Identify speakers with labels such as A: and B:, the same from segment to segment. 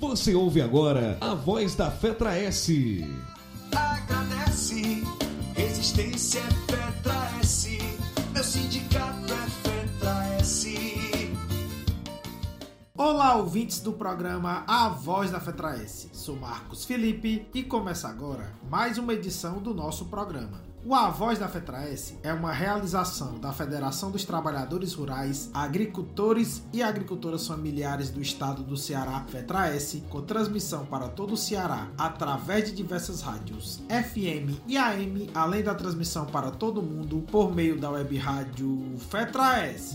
A: Você ouve agora a voz da FETRA-S.
B: Agradece, resistência é FETRA-S, meu sindicato é FETRA-S.
C: Olá, ouvintes do programa A Voz da FETRA-S. Sou Marcos Felipe e começa agora mais uma edição do nosso programa. O A Voz da FETRA-S é uma realização da Federação dos Trabalhadores Rurais, Agricultores e Agricultoras Familiares do Estado do Ceará, FETRA-S, com transmissão para todo o Ceará através de diversas rádios FM e AM, além da transmissão para todo o mundo por meio da web rádio FETRA-S.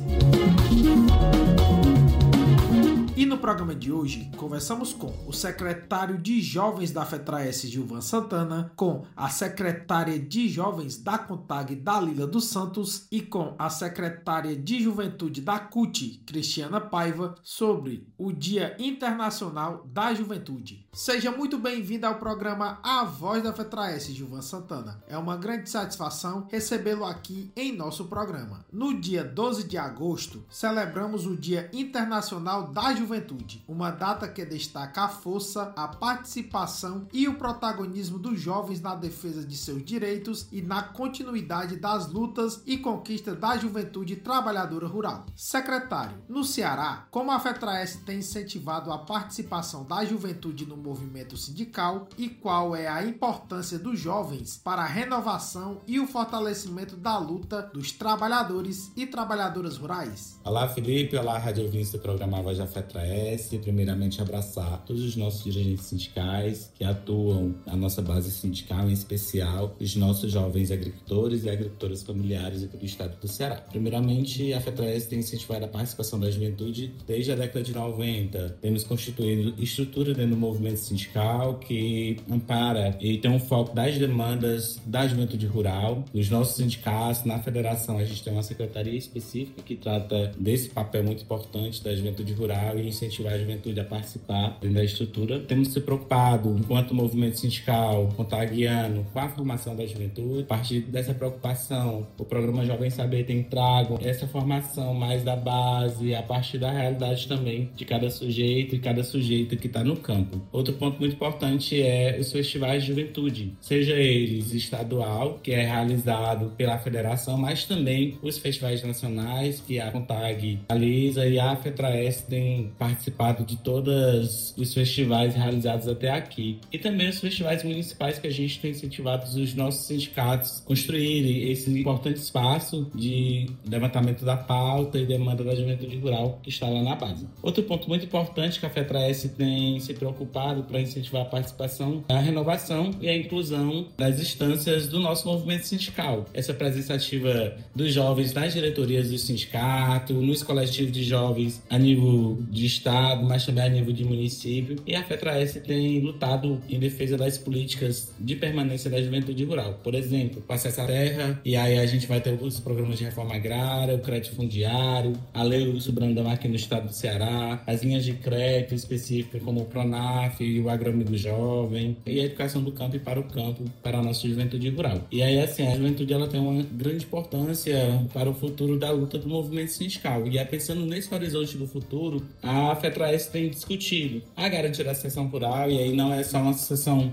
C: E no programa de hoje, conversamos com o secretário de Jovens da FETRA-S, Gilvan Santana, com a secretária de Jovens da CONTAG, Dalila dos Santos, e com a secretária de Juventude da CUT, Cristiana Paiva, sobre o Dia Internacional da Juventude. Seja muito bem-vindo ao programa A Voz da FETRA-S, Gilvan Santana. É uma grande satisfação recebê-lo aqui em nosso programa. No dia 12 de agosto, celebramos o Dia Internacional da Juventude, uma data que destaca a força, a participação e o protagonismo dos jovens na defesa de seus direitos e na continuidade das lutas e conquistas da juventude trabalhadora rural. Secretário, no Ceará, como a FETRA-S tem incentivado a participação da juventude no movimento sindical e qual é a importância dos jovens para a renovação e o fortalecimento da luta dos trabalhadores e trabalhadoras rurais?
D: Olá, Felipe. Olá, rádio ouvintes do programa A Voz da FETRA-S. Primeiramente, abraçar todos os nossos dirigentes sindicais que atuam na nossa base sindical, em especial os nossos jovens agricultores e agricultoras familiares aqui do estado do Ceará. Primeiramente, a FETRA-S tem incentivado a participação da juventude desde a década de 90. Temos constituído estrutura dentro do movimento sindical que ampara e tem um foco das demandas da juventude rural. Nos nossos sindicatos, na federação, a gente tem uma secretaria específica que trata desse papel muito importante da juventude rural e incentivar a juventude a participar dentro da estrutura. Temos se preocupado, enquanto movimento sindical, contagiano, com a formação da juventude. A partir dessa preocupação, o programa Jovem Saber tem trago essa formação mais da base, a partir da realidade também de cada sujeito e cada sujeita que está no campo. Outro ponto muito importante é os festivais de juventude, seja eles estadual, que é realizado pela federação, mas também os festivais nacionais, que a CONTAG realiza, e a FETRA-S tem participado de todos os festivais realizados até aqui. E também os festivais municipais que a gente tem incentivado os nossos sindicatos a construírem esse importante espaço de levantamento da pauta e demanda da juventude rural que está lá na base. Outro ponto muito importante que a FETRA-S tem se preocupado para incentivar a participação é a renovação e a inclusão das instâncias do nosso movimento sindical. Essa presença ativa dos jovens nas diretorias do sindicato, nos coletivos de jovens a nível de estado, mas também a nível de município. E a FETRA-S tem lutado em defesa das políticas de permanência da juventude rural. Por exemplo, o acesso à terra, e aí a gente vai ter os programas de reforma agrária, o crédito fundiário, a lei Lúcio Brandão aqui no estado do Ceará, as linhas de crédito específicas como o Pronaf e o Agroamigo Jovem, e a educação do campo e para o campo, para a nossa juventude rural. E aí, assim, a juventude ela tem uma grande importância para o futuro da luta do movimento sindical. E é pensando nesse horizonte do futuro, a FETRA-S tem discutido a garantia da associação rural, e aí não é só uma associação